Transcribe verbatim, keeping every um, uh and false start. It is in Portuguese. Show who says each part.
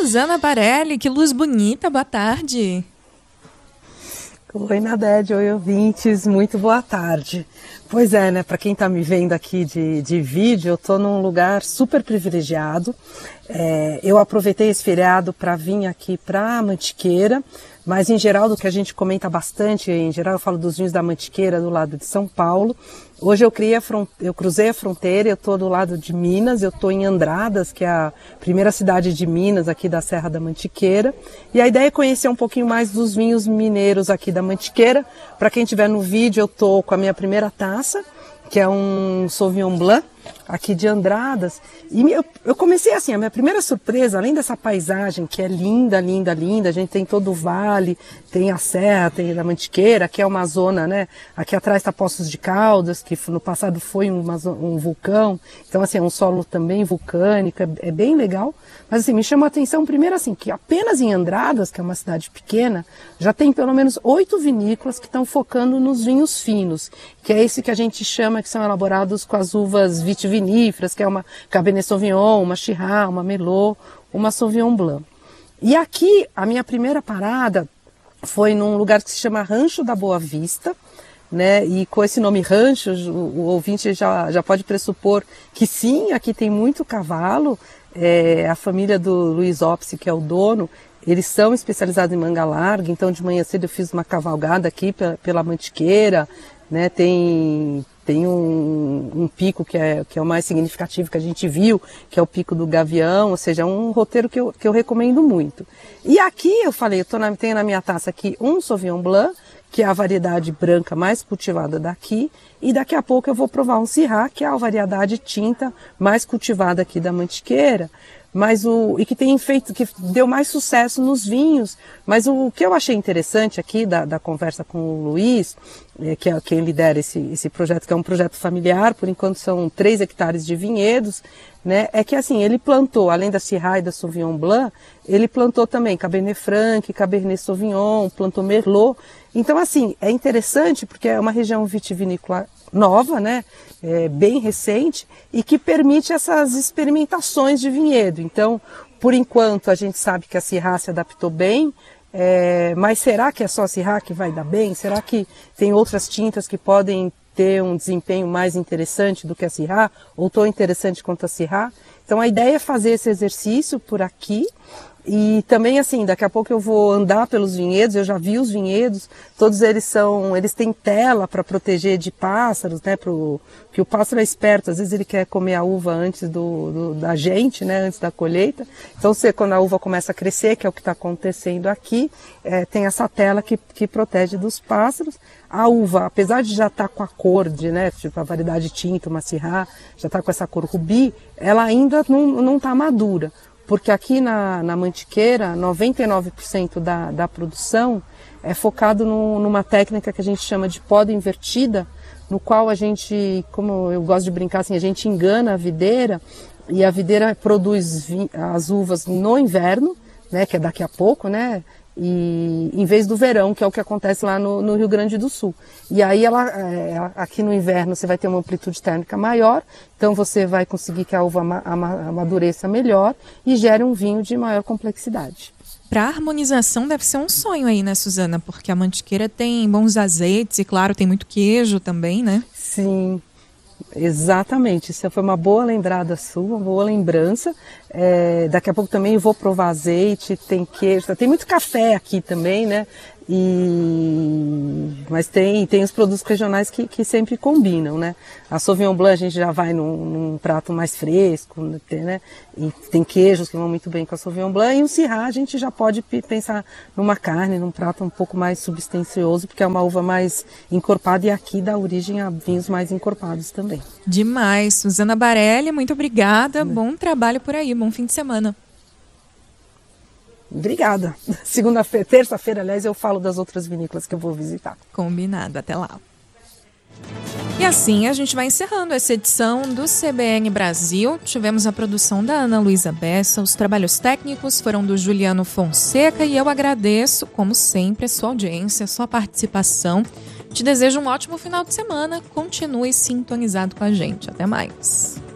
Speaker 1: Suzana Barelli, que luz bonita, boa tarde.
Speaker 2: Oi, Nadede, oi, ouvintes, muito boa tarde. Pois é, né, para quem está me vendo aqui de, de vídeo, eu estou num lugar super privilegiado. É, eu aproveitei esse feriado para vir aqui para Mantiqueira, mas em geral do que a gente comenta bastante, em geral eu falo dos vinhos da Mantiqueira do lado de São Paulo. Hoje eu, criei a fronte... eu cruzei a fronteira, eu estou do lado de Minas, eu estou em Andradas, que é a primeira cidade de Minas aqui da Serra da Mantiqueira. E a ideia é conhecer um pouquinho mais dos vinhos mineiros aqui da Mantiqueira. Para quem estiver no vídeo, eu estou com a minha primeira taça, que é um Sauvignon Blanc, aqui de Andradas. E eu, eu comecei assim, a minha primeira surpresa, além dessa paisagem que é linda, linda, linda, a gente tem todo o vale, tem a serra, tem a Mantiqueira, que é uma zona, né, aqui atrás está Poços de Caldas, que no passado foi uma, um vulcão, então assim, é um solo também vulcânico, é, é bem legal. Mas assim, me chamou a atenção primeiro assim, que apenas em Andradas, que é uma cidade pequena, já tem pelo menos oito vinícolas que estão focando nos vinhos finos, que é esse que a gente chama, que são elaborados com as uvas vitiviníferas, que é uma Cabernet Sauvignon, uma Shiraz, uma Merlot, uma Sauvignon Blanc. E aqui, a minha primeira parada foi num lugar que se chama Rancho da Boa Vista, né? E com esse nome rancho, o, o ouvinte já, já pode pressupor que sim, aqui tem muito cavalo. É, a família do Luiz Opsi, que é o dono, eles são especializados em manga larga, então de manhã cedo eu fiz uma cavalgada aqui pela, pela Mantiqueira, né? Tem, tem um, um pico que é, que é o mais significativo que a gente viu, que é o Pico do Gavião, ou seja, é um roteiro que eu, que eu recomendo muito. E aqui eu falei, eu tô na, tenho na minha taça aqui um Sauvignon Blanc, que é a variedade branca mais cultivada daqui, e daqui a pouco eu vou provar um Syrah, que é a variedade tinta mais cultivada aqui da Mantiqueira, mas o, e que tem feito, que deu mais sucesso nos vinhos. Mas o, o que eu achei interessante aqui da, da conversa com o Luiz, é, que é quem lidera esse, esse projeto, que é um projeto familiar, por enquanto são três hectares de vinhedos, né, é que assim, ele plantou, além da Syrah e da Sauvignon Blanc, ele plantou também Cabernet Franc, Cabernet Sauvignon, plantou Merlot. Então assim, é interessante porque é uma região vitivinícola nova, né, é, bem recente, e que permite essas experimentações de vinhedo. Então, por enquanto, a gente sabe que a Syrah se adaptou bem, é, mas será que é só a Syrah que vai dar bem? Será que tem outras tintas que podem ter um desempenho mais interessante do que a Syrah, ou tão interessante quanto a Syrah? Então a ideia é fazer esse exercício por aqui. E também assim, daqui a pouco eu vou andar pelos vinhedos, eu já vi os vinhedos, todos eles são, eles têm tela para proteger de pássaros, né, pro, porque o pássaro é esperto, às vezes ele quer comer a uva antes do, do, da gente, né, antes da colheita. Então você, quando a uva começa a crescer, que é o que está acontecendo aqui, é, tem essa tela que, que protege dos pássaros. A uva, apesar de já estar tá com a cor de, né, tipo a variedade tinta, uma Syrah, já está com essa cor rubi, ela ainda não está madura. Porque aqui na, na Mantiqueira, noventa e nove por cento da, da produção é focado no, numa técnica que a gente chama de poda invertida, no qual a gente, como eu gosto de brincar assim, a gente engana a videira, e a videira produz vi, as uvas no inverno, né, que é daqui a pouco, né, e em vez do verão, que é o que acontece lá no, no Rio Grande do Sul. E aí ela, é, aqui no inverno você vai ter uma amplitude térmica maior, então você vai conseguir que a uva ama, ama, amadureça melhor e gere um vinho de maior complexidade.
Speaker 1: Para a harmonização deve ser um sonho aí, né, Suzana? Porque a Mantiqueira tem bons azeites e, claro, tem muito queijo também, né?
Speaker 2: Sim. Exatamente, isso foi uma boa lembrada sua, uma boa lembrança. É, daqui a pouco também eu vou provar azeite, tem queijo, tem muito café aqui também, né? E... Mas tem, tem os produtos regionais que, que sempre combinam, né? A Sauvignon Blanc a gente já vai num, num prato mais fresco, né? E tem queijos que vão muito bem com a Sauvignon Blanc. E o Syrah a gente já pode pensar numa carne, num prato um pouco mais substancioso, porque é uma uva mais encorpada e aqui dá origem a vinhos mais encorpados também.
Speaker 1: Demais. Suzana Barelli, muito obrigada. Bom trabalho por aí, bom fim de semana.
Speaker 2: Obrigada. Segunda-feira, terça-feira, aliás, eu falo das outras vinícolas que eu vou visitar.
Speaker 1: Combinado, até lá. E assim a gente vai encerrando essa edição do C B N Brasil. Tivemos a produção da Ana Luísa Bessa, os trabalhos técnicos foram do Juliano Fonseca e eu agradeço, como sempre, a sua audiência, a sua participação. Te desejo um ótimo final de semana. Continue sintonizado com a gente. Até mais.